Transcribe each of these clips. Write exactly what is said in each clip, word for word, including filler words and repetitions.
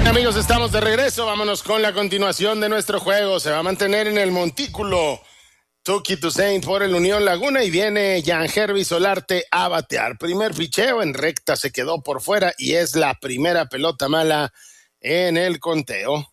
Amigos, estamos de regreso. Vámonos con la continuación de nuestro juego. Se va a mantener en el montículo Tuki Toussaint por el Unión Laguna y viene Yangervis Solarte a batear. Primer picheo en recta, se quedó por fuera y es la primera pelota mala en el conteo.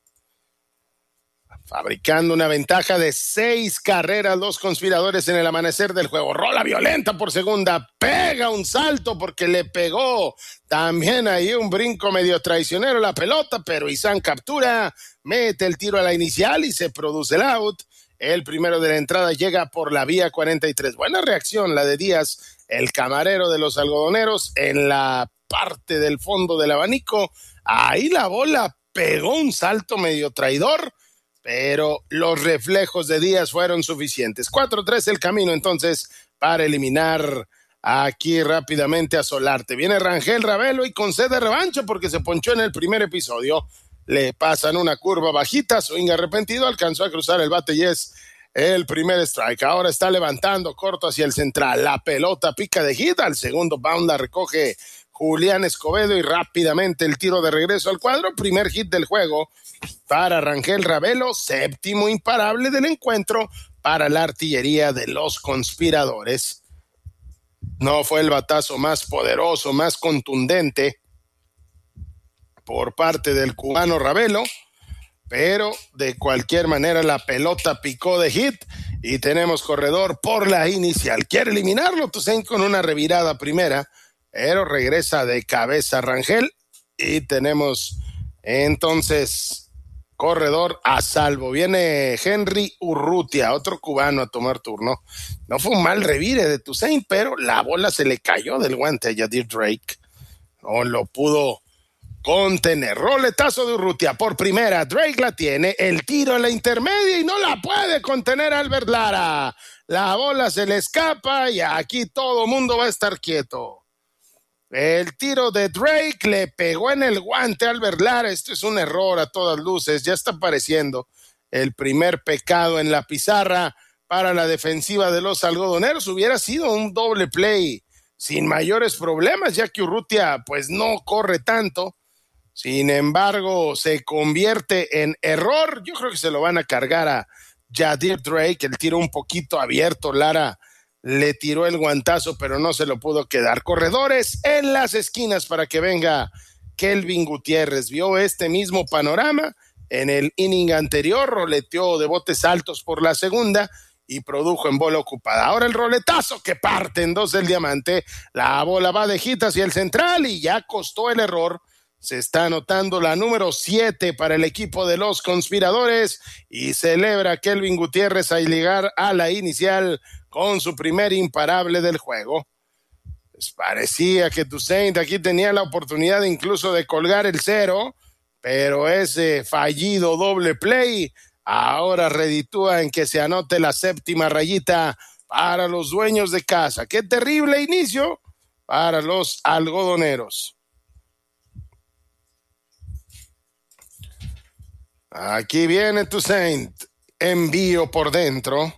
Fabricando una ventaja de seis carreras los conspiradores en el amanecer del juego. Rola violenta por segunda, pega un salto porque le pegó también ahí un brinco medio traicionero la pelota, pero Izan captura, mete el tiro a la inicial y se produce el out. El primero de la entrada llega por la vía cuarenta y tres. Buena reacción la de Díaz, el camarero de los algodoneros, en la parte del fondo del abanico. Ahí la bola pegó un salto medio traidor, pero los reflejos de Díaz fueron suficientes. cuatro tres el camino entonces para eliminar aquí rápidamente a Solarte. Viene Rangel Ravelo y con sed de revancha porque se ponchó en el primer episodio. Le pasan una curva bajita, swing arrepentido, alcanzó a cruzar el bate y es el primer strike. Ahora está levantando corto hacia el central. La pelota pica de hit, al segundo bound la recoge Julián Escobedo y rápidamente el tiro de regreso al cuadro. Primer hit del juego para Rangel Ravelo, séptimo imparable del encuentro para la artillería de los conspiradores. No fue el batazo más poderoso, más contundente por parte del cubano Ravelo, pero de cualquier manera la pelota picó de hit y tenemos corredor por la inicial. Quiere eliminarlo Toussaint con una revirada primera, pero regresa de cabeza Rangel y tenemos entonces corredor a salvo. Viene Henry Urrutia, otro cubano a tomar turno. No fue un mal revire de Toussaint, pero la bola se le cayó del guante a Yadir Drake. No lo pudo contener. Roletazo de Urrutia por primera. Drake la tiene. El tiro a la intermedia y no la puede contener Albert Lara. La bola se le escapa y aquí todo mundo va a estar quieto. El tiro de Drake le pegó en el guante a Albert Lara. Esto es un error a todas luces. Ya está apareciendo el primer pecado en la pizarra para la defensiva de los algodoneros. Hubiera sido un doble play sin mayores problemas, ya que Urrutia pues no corre tanto. Sin embargo, se convierte en error. Yo creo que se lo van a cargar a Yadir Drake. El tiro un poquito abierto. Lara le tiró el guantazo, pero no se lo pudo quedar. Corredores en las esquinas para que venga Kelvin Gutiérrez. Vio este mismo panorama en el inning anterior, roleteó de botes altos por la segunda y produjo en bola ocupada. Ahora el roletazo que parte en dos del diamante. La bola va de hit hacia el central y ya costó el error. Se está anotando la número siete para el equipo de los conspiradores y celebra Kelvin Gutiérrez al llegar a la inicial con su primer imparable del juego. Pues parecía que Toussaint aquí tenía la oportunidad incluso de colgar el cero, pero ese fallido doble play ahora reditúa en que se anote la séptima rayita para los dueños de casa. ¡Qué terrible inicio para los algodoneros! Aquí viene Toussaint, envío por dentro.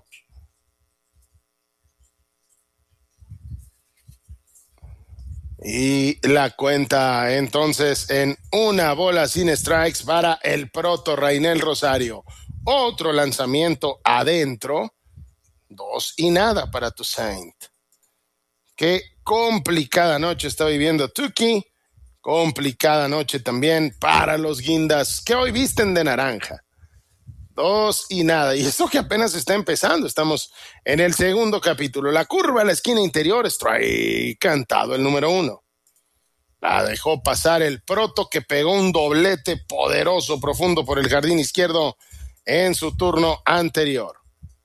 Y la cuenta entonces en una bola sin strikes para el proto Rainel Rosario. Otro lanzamiento adentro, dos y nada para Toussaint. Qué complicada noche está viviendo Tuki. Complicada noche también para los guindas que hoy visten de naranja. Dos y nada. Y esto que apenas está empezando. Estamos en el segundo capítulo. La curva a la esquina interior. Strike cantado el número uno. La dejó pasar el proto que pegó un doblete poderoso profundo por el jardín izquierdo en su turno anterior.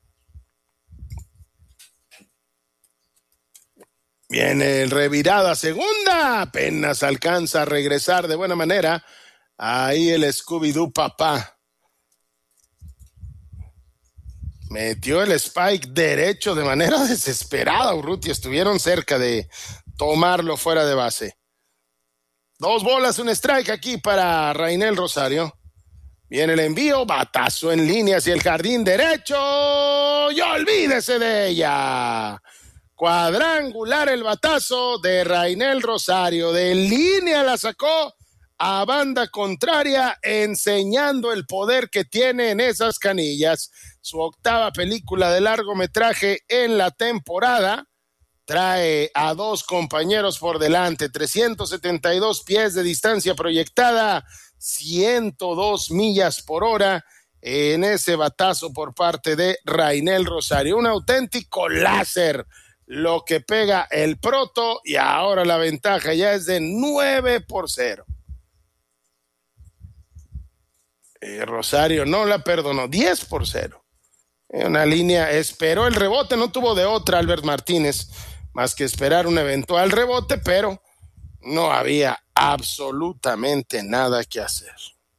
Viene el revirada segunda, apenas alcanza a regresar de buena manera. Ahí el Scooby-Doo papá. Metió el spike derecho de manera desesperada, Urrutia. Estuvieron cerca de tomarlo fuera de base. Dos bolas, un strike aquí para Rainel Rosario. Viene el envío, batazo en línea hacia el jardín derecho. Y olvídese de ella. Cuadrangular el batazo de Rainel Rosario. De línea la sacó a banda contraria, enseñando el poder que tiene en esas canillas. Su octava película de largometraje en la temporada. Trae a dos compañeros por delante, trescientos setenta y dos pies de distancia proyectada, ciento dos millas por hora en ese batazo por parte de Rainel Rosario. Un auténtico láser lo que pega el Proto, y ahora la ventaja ya es de nueve por cero. Eh, Rosario no la perdonó, diez por cero. Una línea, esperó el rebote, no tuvo de otra Albert Martínez más que esperar un eventual rebote, pero no había absolutamente nada que hacer.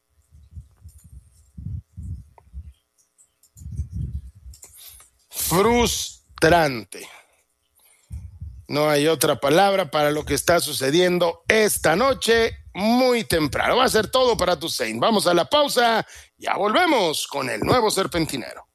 Frustrante. No hay otra palabra para lo que está sucediendo esta noche muy temprano. Va a ser todo para tu Saint. Vamos a la pausa, ya volvemos con el nuevo Serpentinero.